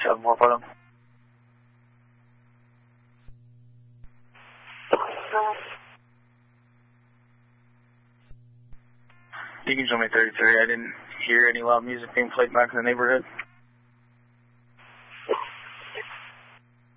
7-4 photo. You can show me 33. I didn't hear any loud music being played back in the neighborhood.